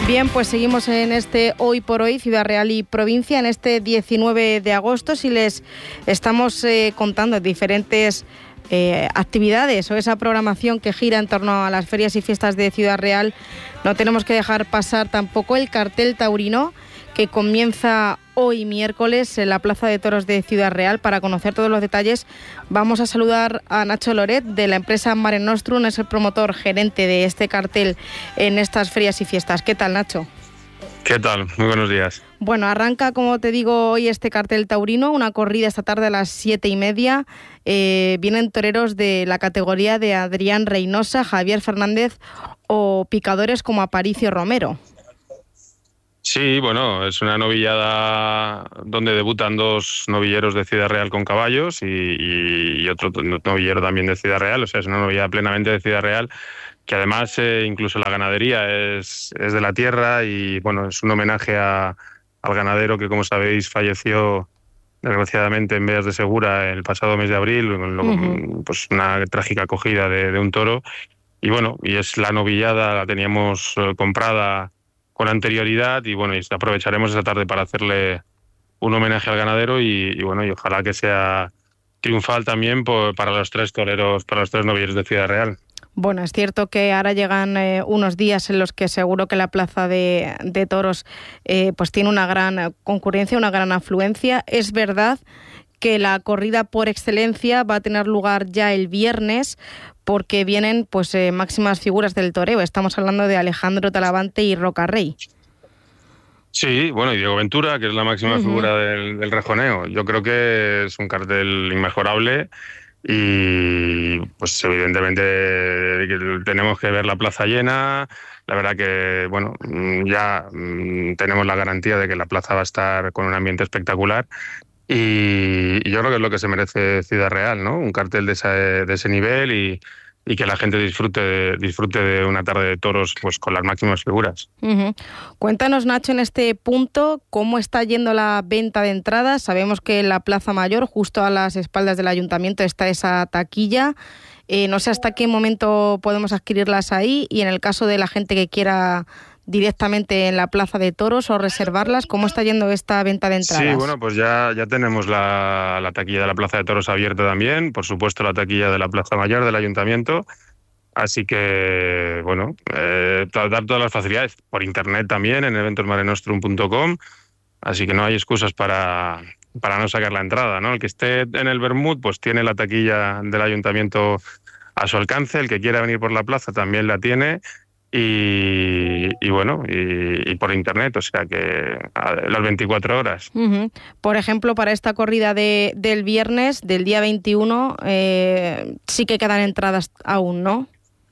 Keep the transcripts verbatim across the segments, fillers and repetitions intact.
Bien, pues seguimos en este Hoy por Hoy, Ciudad Real y Provincia, en este diecinueve de agosto, si les estamos eh, contando diferentes eh, actividades o esa programación que gira en torno a las ferias y fiestas de Ciudad Real. No tenemos que dejar pasar tampoco el cartel taurino, que comienza hoy miércoles en la Plaza de Toros de Ciudad Real. Para conocer todos los detalles vamos a saludar a Nacho Loret de la empresa Mare Nostrum, es el promotor gerente de este cartel en estas ferias y fiestas. ¿Qué tal, Nacho? ¿Qué tal? Muy buenos días. Bueno, arranca, como te digo, hoy este cartel taurino, una corrida esta tarde a las siete y media. Eh, vienen toreros de la categoría de Adrián Reynosa, Javier Fernández o picadores como Aparicio Romero. Sí, bueno, es una novillada donde debutan dos novilleros de Ciudad Real con caballos y, y, y otro novillero también de Ciudad Real. O sea, es una novillada plenamente de Ciudad Real, que además eh, incluso la ganadería es, es de la tierra y, bueno, es un homenaje a, al ganadero que, como sabéis, falleció desgraciadamente en Beas de Segura el pasado mes de abril, uh-huh. Pues una trágica acogida de, de un toro. Y bueno, y es la novillada, la teníamos eh, comprada con anterioridad y bueno, y aprovecharemos esa tarde para hacerle un homenaje al ganadero y, y bueno, y ojalá que sea triunfal también por, para los tres toreros, para los tres novilleros de Ciudad Real. Bueno, es cierto que ahora llegan eh, unos días en los que seguro que la plaza de, de toros eh, pues tiene una gran concurrencia, una gran afluencia. Es verdad que la corrida por excelencia va a tener lugar ya el viernes, porque vienen pues eh, máximas figuras del toreo. Estamos hablando de Alejandro Talavante y Roca Rey. Sí, bueno, y Diego Ventura, que es la máxima uh-huh. figura del, del rejoneo. Yo creo que es un cartel inmejorable y pues evidentemente tenemos que ver la plaza llena. La verdad que, bueno, ya tenemos la garantía de que la plaza va a estar con un ambiente espectacular. Y yo creo que es lo que se merece Ciudad Real, ¿no? Un cartel de ese, de ese nivel y, y que la gente disfrute de, disfrute de una tarde de toros pues con las máximas figuras. Uh-huh. Cuéntanos, Nacho, en este punto, ¿cómo está yendo la venta de entradas? Sabemos que en la Plaza Mayor, justo a las espaldas del Ayuntamiento, está esa taquilla. Eh, no sé hasta qué momento podemos adquirirlas ahí y en el caso de la gente que quiera directamente en la Plaza de Toros o reservarlas, ¿cómo está yendo esta venta de entradas? Sí, bueno, pues ya, ya tenemos la, la taquilla de la Plaza de Toros abierta también, por supuesto la taquilla de la Plaza Mayor del Ayuntamiento, así que, bueno, eh, dar todas las facilidades por internet también en eventos mare nostrum punto com, así que no hay excusas para, para no sacar la entrada, ¿no? El que esté en el Bermud, pues tiene la taquilla del Ayuntamiento a su alcance, el que quiera venir por la plaza también la tiene. Y, y bueno, y, y por internet, o sea que a las veinticuatro horas. Uh-huh. Por ejemplo, para esta corrida de, del viernes, del día veintiuno, eh, sí que quedan entradas aún, ¿no?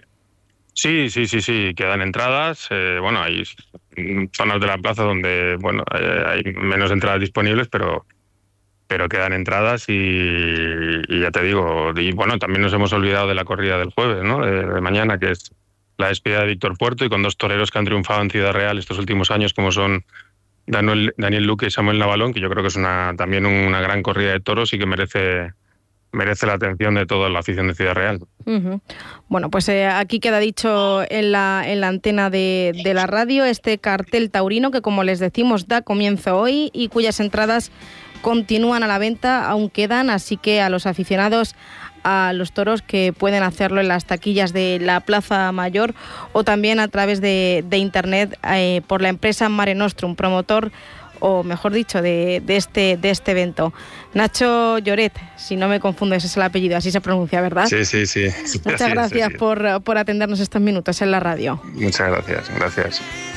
Sí, sí, sí, sí, quedan entradas. Eh, bueno, hay zonas de la plaza donde, bueno, eh, hay menos entradas disponibles, pero pero quedan entradas y, y ya te digo, y bueno, también nos hemos olvidado de la corrida del jueves, ¿no? De, de mañana, que es la despedida de Víctor Puerto y con dos toreros que han triunfado en Ciudad Real estos últimos años, como son Daniel, Daniel Luque y Samuel Navalón, que yo creo que es una también una gran corrida de toros y que merece merece la atención de toda la afición de Ciudad Real. Uh-huh. Bueno, pues eh, aquí queda dicho en la, en la antena de, de la radio este cartel taurino que, como les decimos, da comienzo hoy y cuyas entradas continúan a la venta, aún quedan, así que a los aficionados a los toros que pueden hacerlo en las taquillas de la Plaza Mayor o también a través de, de internet eh, por la empresa Mare Nostrum, promotor o mejor dicho de, de, este, de este evento. Nacho Lloret, si no me confundo, ese es el apellido, así se pronuncia, ¿verdad? Sí, sí, sí. Muchas sí, gracias sí, sí. Por, por atendernos estos minutos en la radio. Muchas gracias, gracias.